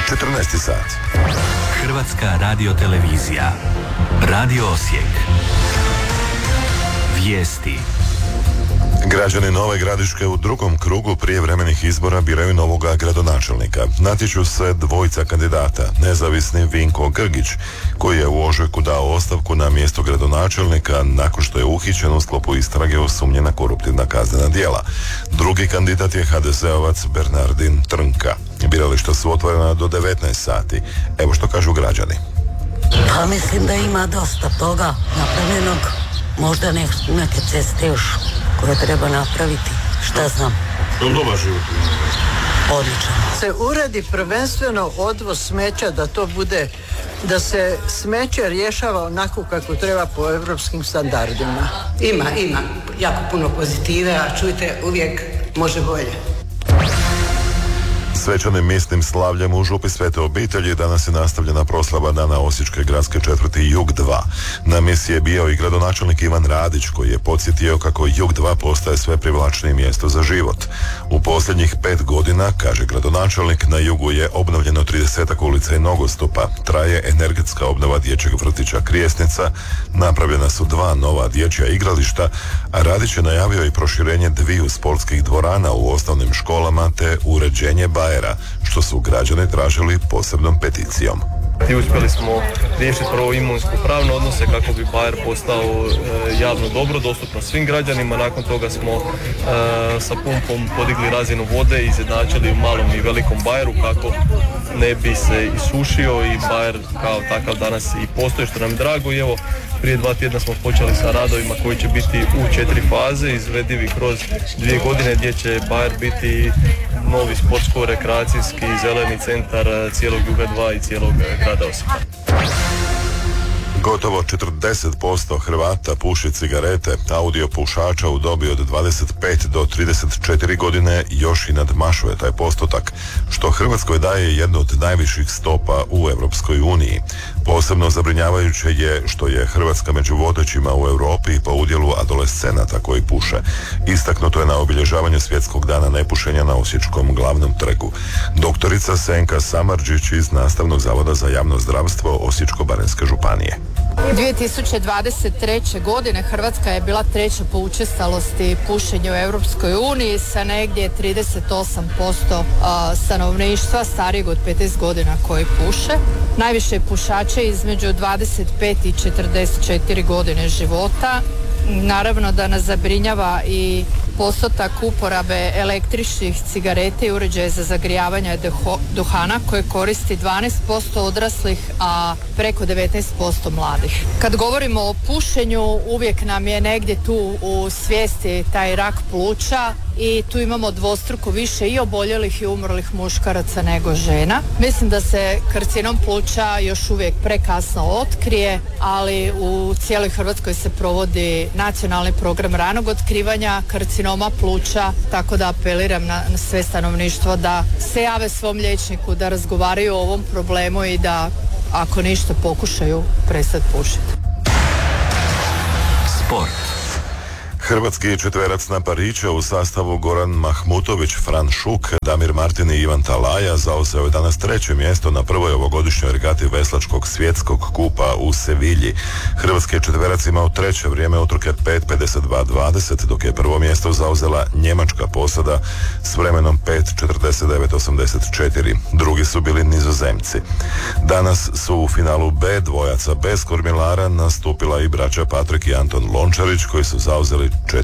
14 sat. Hrvatska radiotelevizija. Radio Osijek. Vijesti. Građani Nove Gradiške u drugom krugu prijevremenih izbora biraju novoga gradonačelnika. Natječu se dvojica kandidata, nezavisni Vinko Grgić, koji je u ožujku dao ostavku na mjesto gradonačelnika nakon što je uhićen u sklopu istrage o sumnji na koruptivna kaznena djela. Drugi kandidat je HDZ-ovac Bernardin Trnka. Birališta su otvorena do 19 sati. Evo što kažu građani. Pa mislim da ima dosta toga napravljenog. Možda neke ceste još koje treba napraviti. Šta znam. Dobar život. Odlično. Se uredi prvenstveno odvoz smeća, da to bude, da se smeće rješava onako kako treba po europskim standardima. Ima jako puno pozitive, a čujte, uvijek može bolje. Svečanim mjesnim slavljem u župi Svete obitelji danas je nastavljena proslava dana Osječke gradske četvrti Jug 2. Na misi je bio i gradonačelnik Ivan Radić, koji je podsjetio kako Jug 2 postaje sve privlačnije mjesto za život. U posljednjih 5 godina, kaže gradonačelnik, na Jugu je obnovljeno 30 ulica i nogostupa, traje energetska obnova dječjeg vrtića Krijesnica, napravljena su 2 nova dječja igrališta, a Radić je najavio i proširenje 2 sportskih dvorana u osnovnim školama te uređenje bajera, što su građani tražili posebnom peticijom. I uspjeli smo riješiti prvo imovinsko-pravne odnose kako bi Bajer postao javno dobro, dostupno svim građanima. Nakon toga smo sa pumpom podigli razinu vode i izjednačili u malom i velikom Bajeru kako ne bi se isušio i Bajer kao takav danas i postoji, što nam je drago. I evo, prije 2 tjedna smo počeli sa radovima koji će biti u 4 faze, izvedivi kroz 2 godine, gdje će Bajer biti novi sportsko-rekreacijski zeleni centar cijelog Juga 2 i cijelog grada Osijeka. Gotovo 40% Hrvata puši cigarete, audio pušača u dobi od 25 do 34 godine još i nadmašuje taj postotak, što Hrvatskoj daje jednu od najviših stopa u Europskoj uniji. Posebno zabrinjavajuće je što je Hrvatska među vodećima u Europi po udjelu adolescenata koji puše. Istaknuto je na obilježavanju Svjetskog dana nepušenja na Osječkom glavnom trgu. Doktorica Senka Samardžić iz Nastavnog zavoda za javno zdravstvo Osječko-baranjske županije. 2023. godine Hrvatska je bila 3. po učestalosti pušenja u Europskoj uniji sa negdje 38% stanovništva starijeg od 15 godina koji puše. Najviše pušače između 25 i 44 godine života. Naravno da nas zabrinjava i postotak uporabe električnih cigareta i uređaja za zagrijavanje duhana koje koristi 12% odraslih, a preko 19% mladih. Kad govorimo o pušenju, uvijek nam je negdje tu u svijesti taj rak pluća i tu imamo dvostruko više i oboljelih i umrlih muškaraca nego žena. Mislim da se karcinom pluća još uvijek prekasno otkrije, ali u cijeloj Hrvatskoj se provodi nacionalni program ranog otkrivanja karcinoma pluća, tako da apeliram na sve stanovništvo da se jave svom liječniku, da razgovaraju o ovom problemu i da ako ništa pokušaju prestati pušiti. Sport. Hrvatski četverac na Parića u sastavu Goran Mahmutović, Fran Šuk, Damir Martin i Ivan Talaja zauzeo je danas 3. mjesto na prvoj ovogodišnjoj regati veslačkog svjetskog kupa u Sevilji. Hrvatski četverac imao 3. vrijeme utrke 5:52:20, dok je prvo mjesto zauzela njemačka posada s vremenom 5:49:84. Drugi su bili Nizozemci. Danas su u finalu B dvojaca bez kormilara nastupila i braća Patrik i Anton Lončarić, koji su zauzeli 4.